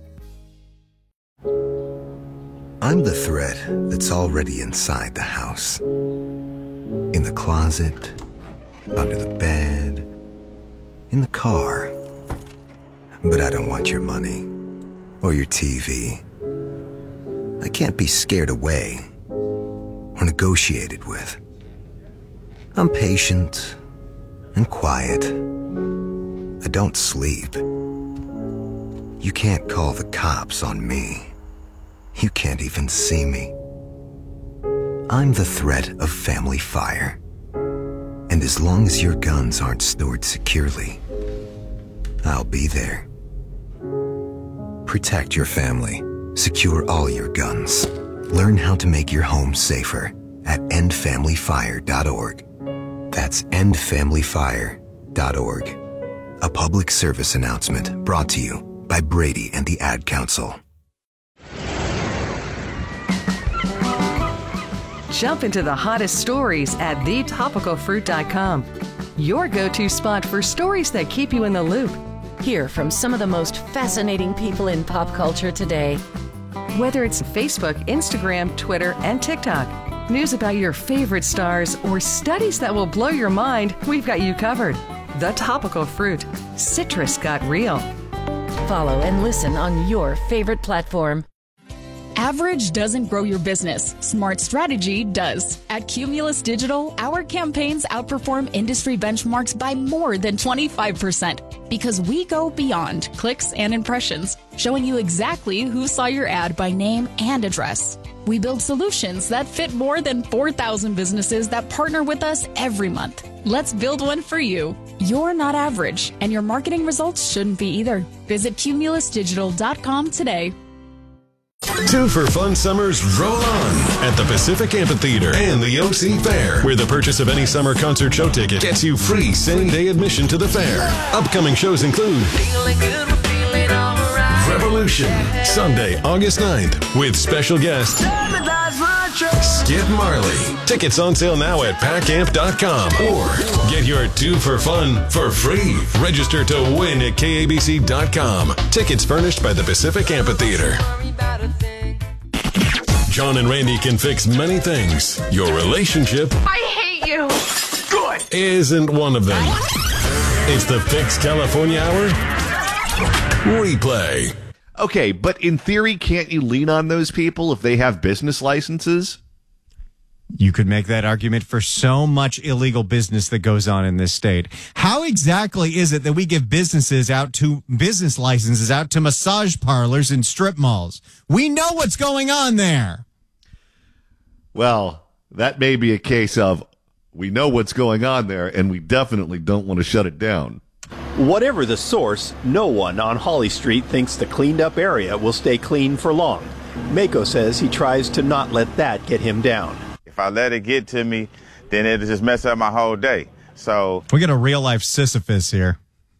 I'm the thread that's already inside the house. In the closet, under the bed, in the car. But I don't want your money or your T V. I can't be scared away or negotiated with. I'm patient and quiet. I don't sleep. You can't call the cops on me. You can't even see me. I'm the threat of family fire. And as long as your guns aren't stored securely, I'll be there. Protect your family. Secure all your guns. Learn how to make your home safer at end family fire dot org. That's end family fire dot org. A public service announcement brought to you by Brady and the Ad Council. Jump into the hottest stories at the topical fruit dot com. Your go-to spot for stories that keep you in the loop. Hear from some of the most fascinating people in pop culture today. Whether it's Facebook, Instagram, Twitter, and TikTok, news about your favorite stars, or studies that will blow your mind, we've got you covered. The Topical Fruit. Citrus got real. Follow and listen on your favorite platform. Average doesn't grow your business. Smart strategy does. At Cumulus Digital, our campaigns outperform industry benchmarks by more than twenty-five percent because we go beyond clicks and impressions, showing you exactly who saw your ad by name and address. We build solutions that fit more than four thousand businesses that partner with us every month. Let's build one for you. You're not average, and your marketing results shouldn't be either. Visit cumulus digital dot com today. Two for Fun Summers roll on at the Pacific Amphitheater and the O C Fair, where the purchase of any summer concert show ticket gets you free same-day admission to the fair. Upcoming shows include Revolution, Sunday, August ninth, with special guest Skip Marley. Tickets on sale now at pack amp dot com, or get your Two for Fun for free. Register to win at K A B C dot com. Tickets furnished by the Pacific Amphitheater. John and Randy can fix many things. Your relationship I hate you. Good. isn't one of them. It's the Fix California Hour replay. Okay, but in theory, can't you lean on those people if they have business licenses? You could make that argument for so much illegal business that goes on in this state. How exactly is it that we give businesses out to business licenses out to massage parlors and strip malls? We know what's going on there. Well, that may be a case of we know what's going on there, and we definitely don't want to shut it down. Whatever the source, no one on Holly Street thinks the cleaned up area will stay clean for long. Mako says he tries to not let that get him down. If I let it get to me, then it'll just mess up my whole day. So we got a real life Sisyphus here.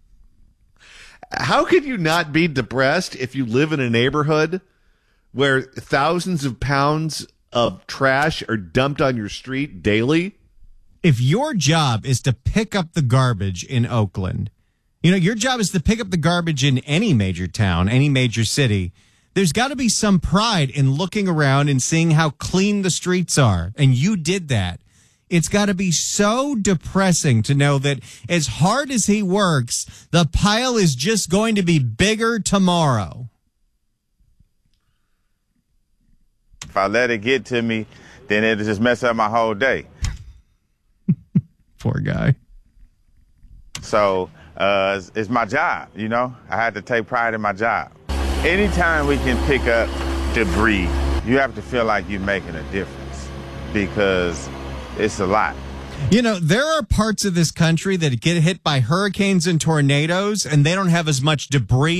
How could you not be depressed if you live in a neighborhood where thousands of pounds of trash are dumped on your street daily? If your job is to pick up the garbage in Oakland, you know, your job is to pick up the garbage in any major town, any major city, There's got to be some pride in looking around and seeing how clean the streets are. And you did that. It's got to be so depressing to know that as hard as he works, the pile is just going to be bigger tomorrow. If I let it get to me, then it'll just mess up my whole day. Poor guy. So uh, it's, it's my job, you know? I had to take pride in my job. Anytime we can pick up debris, you have to feel like you're making a difference because it's a lot. You know, there are parts of this country that get hit by hurricanes and tornadoes, and they don't have as much debris